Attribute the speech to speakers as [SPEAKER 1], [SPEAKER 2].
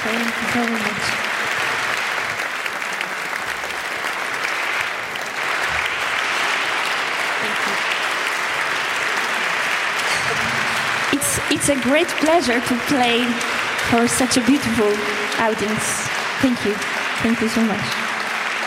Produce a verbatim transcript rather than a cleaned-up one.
[SPEAKER 1] Thank you very much. It's, it's a great pleasure to play for such a beautiful audience. Thank you. Thank you so much.